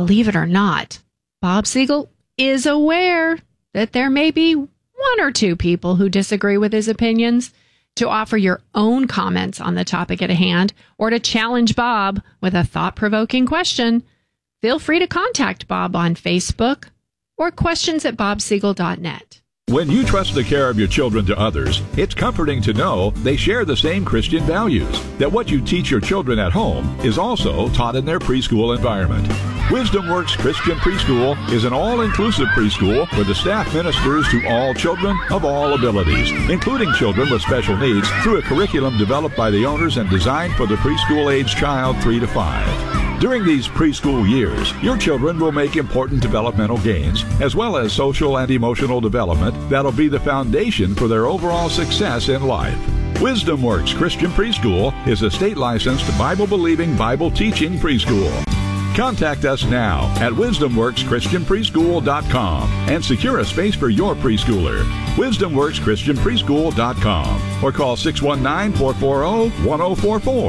believe it or not, Bob Siegel is aware that there may be one or two people who disagree with his opinions. To offer your own comments on the topic at hand or to challenge Bob with a thought-provoking question, feel free to contact Bob on Facebook or questions@bobsiegel.net. When you trust the care of your children to others, it's comforting to know they share the same Christian values, that what you teach your children at home is also taught in their preschool environment. Wisdom Works Christian Preschool is an all-inclusive preschool where the staff ministers to all children of all abilities, including children with special needs, through a curriculum developed by the owners and designed for the preschool-age child 3 to 5. During these preschool years, your children will make important developmental gains, as well as social and emotional development that'll be the foundation for their overall success in life. Wisdom Works Christian Preschool is a state-licensed, Bible-believing, Bible-teaching preschool. Contact us now at wisdomworkschristianpreschool.com and secure a space for your preschooler. wisdomworkschristianpreschool.com or call 619-440-1044.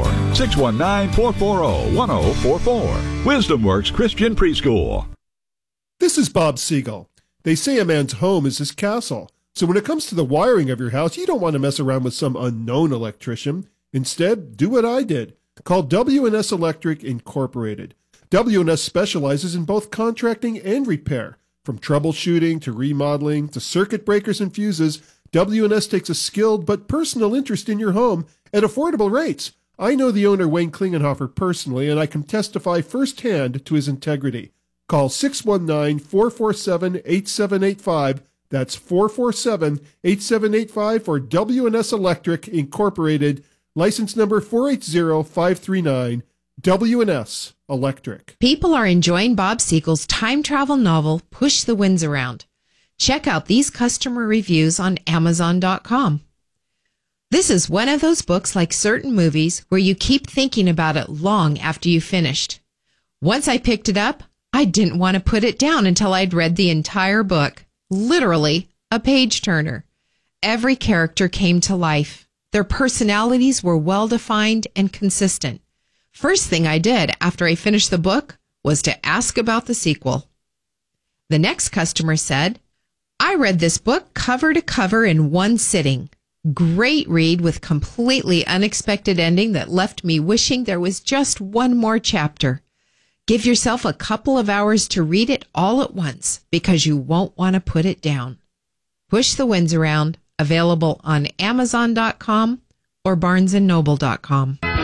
619-440-1044. Wisdom Works Christian Preschool. This is Bob Siegel. They say a man's home is his castle. So when it comes to the wiring of your house, you don't want to mess around with some unknown electrician. Instead, do what I did. Call W&S Electric Incorporated. W&S specializes in both contracting and repair. From troubleshooting to remodeling to circuit breakers and fuses, W&S takes a skilled but personal interest in your home at affordable rates. I know the owner, Wayne Klingenhofer, personally, and I can testify firsthand to his integrity. Call 619-447-8785. That's 447-8785 for W&S Electric Incorporated, license number 480539. W&S Electric. People are enjoying Bob Siegel's time travel novel, Push the Winds Around. Check out these customer reviews on Amazon.com. This is one of those books like certain movies where you keep thinking about it long after you finished. Once I picked it up, I didn't want to put it down until I'd read the entire book. Literally a page turner. Every character came to life. Their personalities were well-defined and consistent. First thing I did after I finished the book was to ask about the sequel. The next customer said, I read this book cover to cover in one sitting. Great read with completely unexpected ending that left me wishing there was just one more chapter. Give yourself a couple of hours to read it all at once because you won't want to put it down. Push the Winds Around, available on Amazon.com or BarnesandNoble.com.